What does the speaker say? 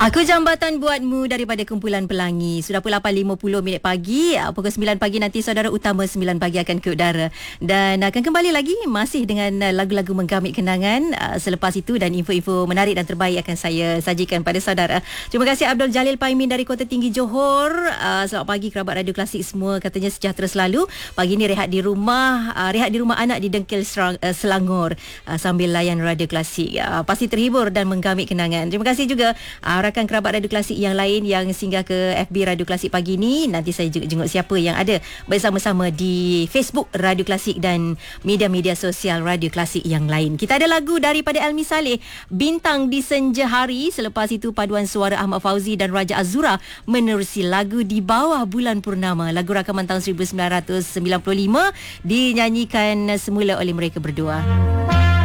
Aku jambatan buatmu daripada kumpulan Pelangi. Sudah pukul 8.50 pagi. Pukul 9 pagi nanti saudara utama 9 pagi akan ke udara. Dan akan kembali lagi masih dengan lagu-lagu menggamit kenangan selepas itu, dan info-info menarik dan terbaik akan saya sajikan pada saudara. Terima kasih Abdul Jalil Paimin dari Kota Tinggi Johor. Selamat pagi kerabat Radio Klasik semua, katanya sejahtera selalu. Pagi ni rehat di rumah anak di Dengkil Selangor sambil layan Radio Klasik. Pasti terhibur dan menggamit kenangan. Terima kasih juga rakan kerabat Radio Klasik yang lain yang singgah ke FB Radio Klasik pagi ni. Nanti saya juga jenguk siapa yang ada bersama-sama di Facebook Radio Klasik dan media-media sosial Radio Klasik yang lain. Kita ada lagu daripada Elmi Saleh, Bintang di Senja Hari. Selepas itu paduan suara Ahmad Fauzi dan Raja Azura menerusi lagu Di Bawah Bulan Purnama. Lagu rakaman tahun 1995 dinyanyikan semula oleh mereka berdua.